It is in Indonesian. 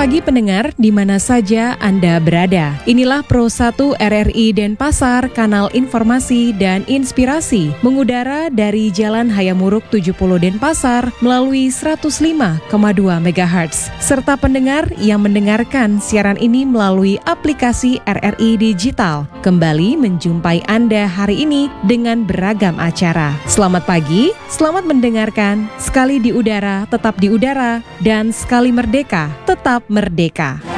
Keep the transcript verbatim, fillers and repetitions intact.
pagi pendengar, di mana saja Anda berada. Inilah Pro satu R R I Denpasar, kanal informasi dan inspirasi, mengudara dari Jalan Hayamuruk tujuh puluh Denpasar melalui seratus lima koma dua megahertz. Serta pendengar yang mendengarkan siaran ini melalui aplikasi R R I Digital. Kembali menjumpai Anda hari ini dengan beragam acara. Selamat pagi, selamat mendengarkan. Sekali di udara, tetap di udara, dan sekali merdeka, tetap merdeka.